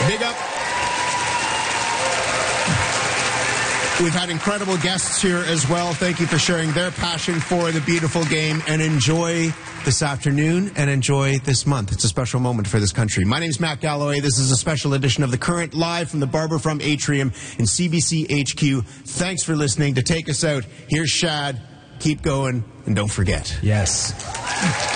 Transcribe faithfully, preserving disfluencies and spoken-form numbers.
Big up. We've had incredible guests here as well. Thank you for sharing their passion for the beautiful game, and enjoy this afternoon and enjoy this month. It's a special moment for this country. My name is Matt Galloway. This is a special edition of The Current, live from the Barbara Frum Atrium in C B C H Q. Thanks for listening. To take us out, here's Shad. Keep going, and don't forget. Yes.